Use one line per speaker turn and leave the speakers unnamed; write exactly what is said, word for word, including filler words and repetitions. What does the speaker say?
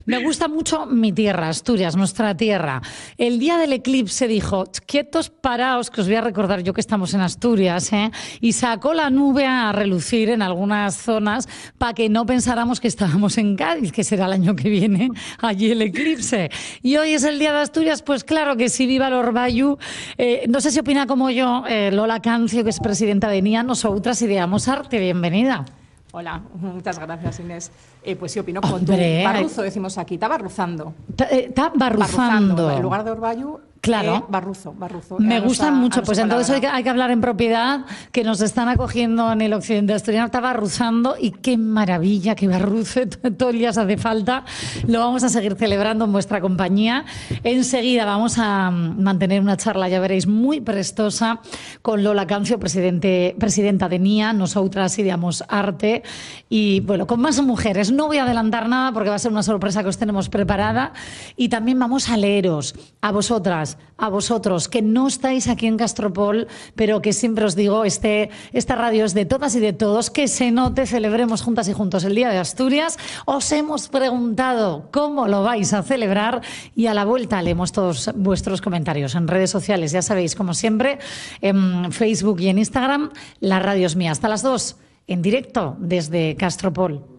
Me gusta mucho mi tierra, Asturias, nuestra tierra. El día del eclipse dijo, quietos, paraos, que os voy a recordar yo que estamos en Asturias, ¿eh? Y sacó la nube a relucir en algunas zonas para que no pensáramos que estábamos en Cádiz, que será el año que viene allí el eclipse. Y hoy es el día de Asturias, pues claro que sí, viva l'Orballu. Eh, no sé si opina como yo eh, Lola Cancio, que es presidenta de N I A, nosotras ideamos arte. Bienvenida.
Hola, muchas gracias, Inés. Eh, pues sí, opino como
Hombre,
tú. Barruzo, decimos aquí, está barruzando.
Está barruzando.
barruzando. En lugar de Orballu,
claro.
Eh, barruzo, barruzo.
Me
a
gustan
nuestra,
mucho, pues entonces hay que, hay que hablar en propiedad, que nos están acogiendo en el occidente asturiano, está barruzando y qué maravilla que barruce, todo el día se hace falta. Lo vamos a seguir celebrando en vuestra compañía. Enseguida vamos a mantener una charla, ya veréis, muy prestosa con Lola Cancio, presidente, presidenta de N I A, nosotras ideamos arte, y bueno, con más mujeres. No voy a adelantar nada porque va a ser una sorpresa que os tenemos preparada, y también vamos a leeros a vosotras, a vosotros, que no estáis aquí en Castropol, pero que siempre os digo, este, esta radio es de todas y de todos, que se note, celebremos juntas y juntos el Día de Asturias. Os hemos preguntado cómo lo vais a celebrar y a la vuelta leemos todos vuestros comentarios en redes sociales, ya sabéis, como siempre, en Facebook y en Instagram. La radio es mía. Hasta las dos, en directo desde Castropol.